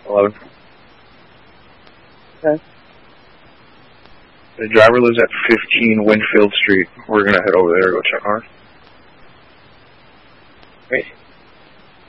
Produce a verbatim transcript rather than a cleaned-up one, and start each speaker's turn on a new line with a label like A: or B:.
A: eleven.
B: Okay.
A: The driver lives at fifteen Winfield Street. We're going to head over there to go check on her.
B: Great.